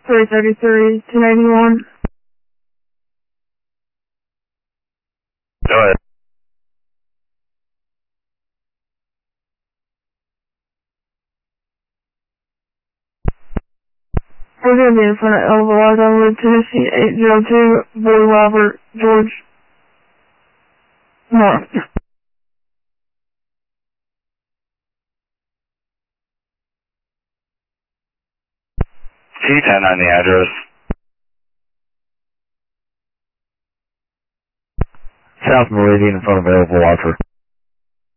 333, 281. Go ahead. We're going to be in front of Elva Road, Tennessee, 802, Boy Robert, George, North. 10 on the address. South Meridian in front of Elva Walker.